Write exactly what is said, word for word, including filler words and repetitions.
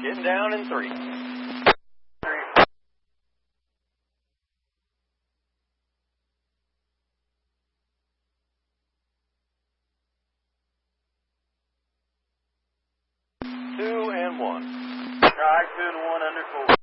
Getting down in three. Two and one. Try two and one under four.